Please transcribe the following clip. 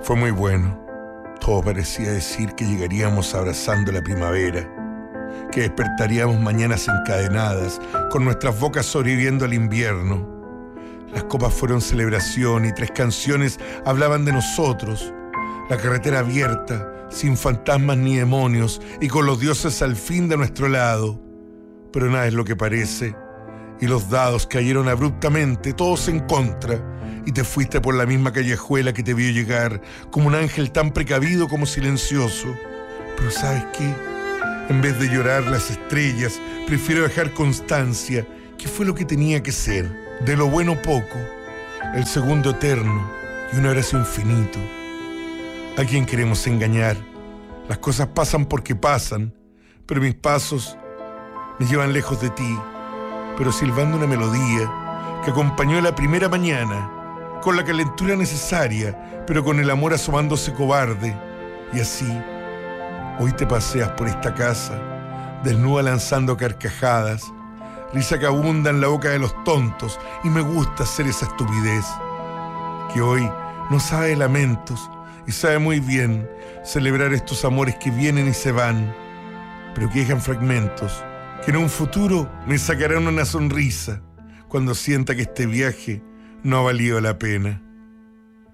Fue muy bueno. Todo parecía decir que llegaríamos abrazando la primavera, que despertaríamos mañanas encadenadas, con nuestras bocas sobreviviendo al invierno. Las copas fueron celebración y 3 canciones hablaban de nosotros. La carretera abierta, sin fantasmas ni demonios, y con los dioses al fin de nuestro lado. Pero nada es lo que parece, y los dados cayeron abruptamente, todos en contra, y te fuiste por la misma callejuela que te vio llegar, como un ángel tan precavido como silencioso. Pero ¿sabes qué? En vez de llorar las estrellas, prefiero dejar constancia que fue lo que tenía que ser. De lo bueno poco, el segundo eterno y un abrazo infinito. ¿A quién queremos engañar? Las cosas pasan porque pasan, pero mis pasos me llevan lejos de ti, pero silbando una melodía que acompañó la primera mañana, con la calentura necesaria, pero con el amor asomándose cobarde. Y así, hoy te paseas por esta casa, desnuda lanzando carcajadas, risa que abunda en la boca de los tontos, y me gusta hacer esa estupidez, que hoy no sabe de lamentos y sabe muy bien celebrar estos amores que vienen y se van, pero que dejan fragmentos, que en un futuro me sacarán una sonrisa cuando sienta que este viaje no ha valido la pena.